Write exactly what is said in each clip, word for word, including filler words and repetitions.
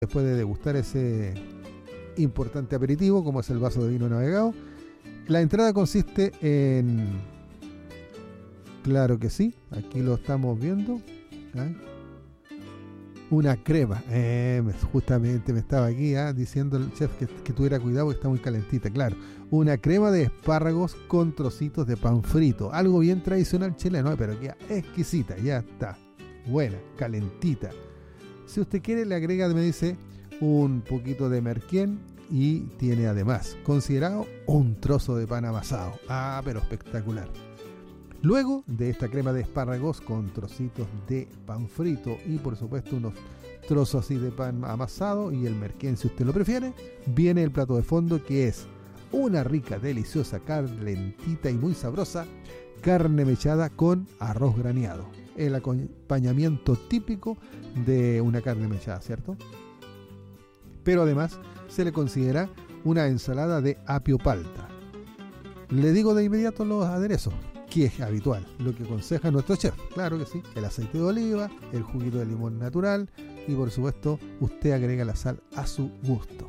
después de degustar ese importante aperitivo, como es el vaso de vino navegado. La entrada consiste en... Claro que sí, aquí lo estamos viendo. ¿eh? Una crema. Eh, justamente me estaba aquí ¿eh? diciendo el chef que, que tuviera cuidado porque está muy calentita. Claro, una crema de espárragos con trocitos de pan frito. Algo bien tradicional chileno, ¿eh? Pero queda exquisita, ya está. Buena, calentita. Si usted quiere le agrega, me dice, un poquito de merquén y tiene además considerado un trozo de pan amasado. Ah, pero espectacular. Luego de esta crema de espárragos con trocitos de pan frito y por supuesto unos trozos así de pan amasado y el merquén si usted lo prefiere, viene el plato de fondo que es una rica, deliciosa, calentita y muy sabrosa carne mechada con arroz graneado. El acompañamiento típico de una carne mechada, ¿cierto? Pero además se le considera una ensalada de apio palta. Le digo de inmediato los aderezos, que es habitual, lo que aconseja nuestro chef. Claro que sí, el aceite de oliva, el juguito de limón natural y por supuesto usted agrega la sal a su gusto.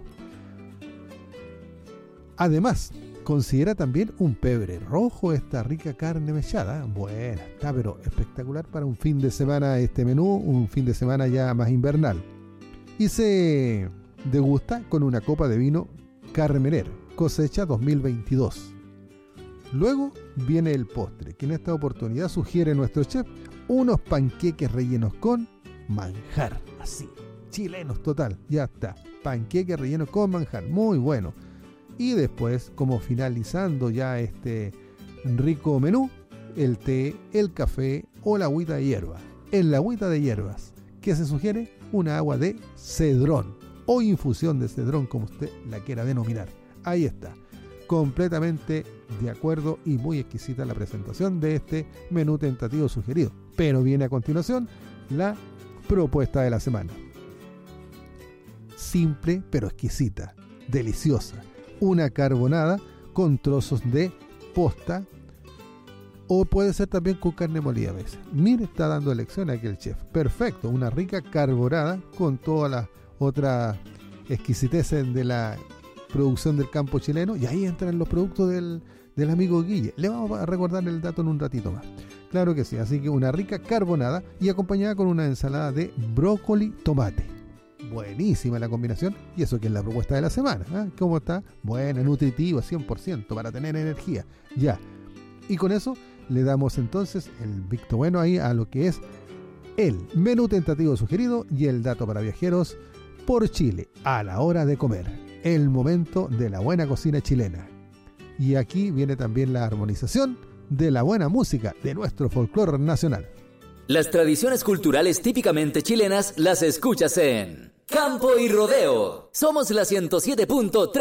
Además, considera también un pebre rojo esta rica carne mechada. Buena, está pero espectacular para un fin de semana este menú, un fin de semana ya más invernal. Y se degusta con una copa de vino Carmener, cosecha dos mil veintidós. Luego viene el postre, que en esta oportunidad sugiere nuestro chef unos panqueques rellenos con manjar, así, chilenos total, ya está, panqueques rellenos con manjar, muy bueno. Y después, como finalizando ya este rico menú, el té, el café o la agüita de hierba. En la agüita de hierbas, ¿qué se sugiere? Una agua de cedrón o infusión de cedrón, como usted la quiera denominar. Ahí está. Completamente de acuerdo y muy exquisita la presentación de este menú tentativo sugerido. Pero viene a continuación la propuesta de la semana. Simple pero exquisita, deliciosa. Una carbonada con trozos de posta o puede ser también con carne molida a veces. Mire, está dando elección aquí el chef. Perfecto, una rica carbonada con todas las otras exquisiteces de la producción del campo chileno y ahí entran los productos del, del amigo Guille. Le vamos a recordar el dato en un ratito más. Claro que sí, así que una rica carbonada y acompañada con una ensalada de brócoli tomate. Buenísima la combinación y eso que es la propuesta de la semana. ¿eh? ¿Cómo está? Buena, nutritiva, cien por ciento para tener energía. Ya. Y con eso le damos entonces el visto bueno ahí a lo que es el menú tentativo sugerido y el dato para viajeros por Chile a la hora de comer. El momento de la buena cocina chilena. Y aquí viene también la armonización de la buena música de nuestro folclore nacional. Las tradiciones culturales típicamente chilenas las escuchas en Campo y Rodeo. Somos la ciento siete punto tres.